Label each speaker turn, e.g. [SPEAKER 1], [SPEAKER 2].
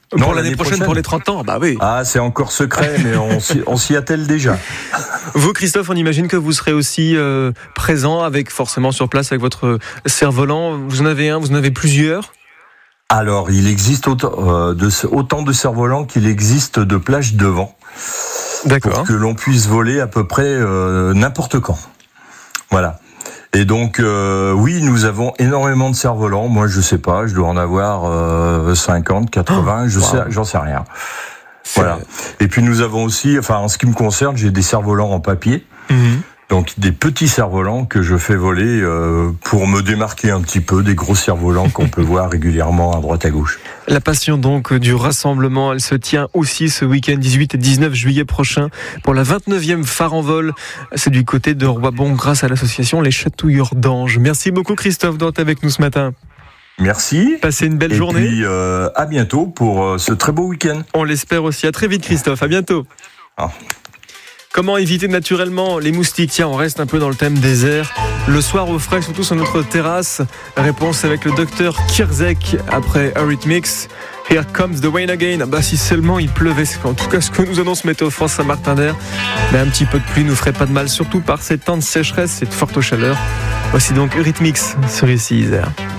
[SPEAKER 1] Pour l'année prochaine, pour les 30 ans, bah oui.
[SPEAKER 2] Ah, c'est encore secret, mais on s'y attelle déjà.
[SPEAKER 1] Vous, Christophe, on imagine que vous serez aussi présent, avec forcément sur place avec votre cerf-volant. Vous en avez un, vous en avez plusieurs ?
[SPEAKER 2] Alors, il existe autant de cerfs-volants qu'il existe de plages de vent.
[SPEAKER 1] D'accord.
[SPEAKER 2] Pour que l'on puisse voler à peu près n'importe quand. Voilà. Et donc, oui, nous avons énormément de cerfs-volants. Moi, je sais pas, je dois en avoir 50, 80, j'en sais rien. Voilà. Et puis, nous avons aussi, en ce qui me concerne, j'ai des cerfs-volants en papier. Donc, des petits cerfs-volants que je fais voler pour me démarquer un petit peu des gros cerfs-volants qu'on peut voir régulièrement à droite à gauche.
[SPEAKER 1] La passion donc du rassemblement, elle se tient aussi ce week-end 18 et 19 juillet prochain pour la 29e phare en vol. C'est du côté de Roibon grâce à l'association Les Chatouilleurs d'Anges. Merci beaucoup Christophe d'être avec nous ce matin.
[SPEAKER 2] Merci.
[SPEAKER 1] Passez une belle journée.
[SPEAKER 2] Et puis à bientôt pour ce très beau week-end.
[SPEAKER 1] On l'espère aussi. À très vite Christophe, à bientôt. Comment éviter naturellement les moustiques ? Tiens, on reste un peu dans le thème des airs. Le soir au frais, surtout sur notre terrasse. Réponse avec le docteur Kirzek après Eurythmics. Here comes the rain again. Si seulement il pleuvait, c'est en tout cas ce que nous annonce Météo France Saint-Martin-d'Air. Mais un petit peu de pluie nous ferait pas de mal, surtout par ces temps de sécheresse et de forte chaleur. Voici donc Eurythmics sur ici Isère.